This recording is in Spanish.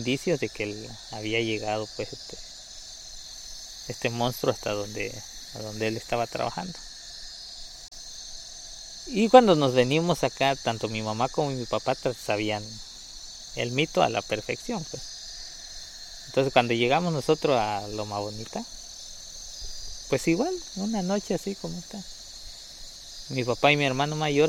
indicios de que había llegado pues este monstruo hasta a donde él estaba trabajando. Y cuando nos venimos acá, tanto mi mamá como mi papá sabían el mito a la perfección, pues. Entonces cuando llegamos nosotros a Loma Bonita, pues igual, una noche así como está. Mi papá y mi hermano mayor